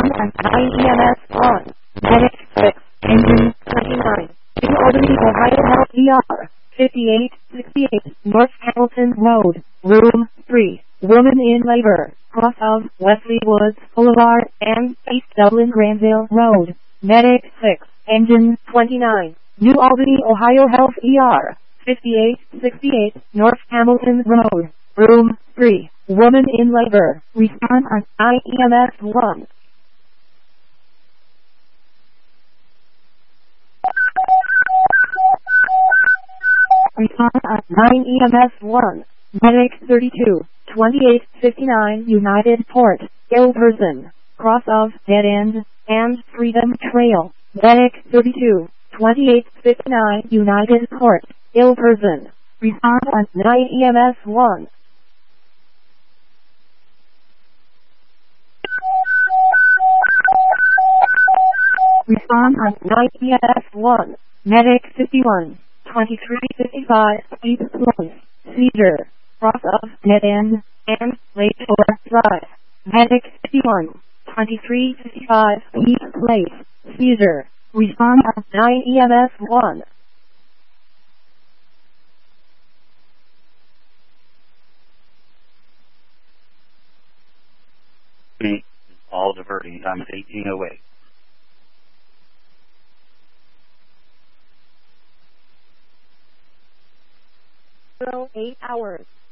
Respond at IEMS 1. Medic 6. Engine 29. New Albany, Ohio Health ER. 5868 North Hamilton Road. Room 3. Woman in labor. Cross of Wesley Woods Boulevard and East Dublin Granville Road. Medic 6. Engine 29. New Albany, Ohio Health ER. 5868 North Hamilton Road. Room 3. Woman in labor. Respond on IEMS 1. Respond on 9 EMS 1. Medic 32. 2859 United Port. Ill person. Cross of Dead End and Freedom Trail. Medic 32. 2859 United Port. Ill person. Respond on 9 EMS 1. Respond on 9 EMS 1. Medic 51. 2355 East Place. Seizure. Cross of Dead End and Lakeshore Drive. Medic 51. 2355 East Place. Seizure. Respond on 9 EMS 1. All diverting. Time is 18:08. 8 hours.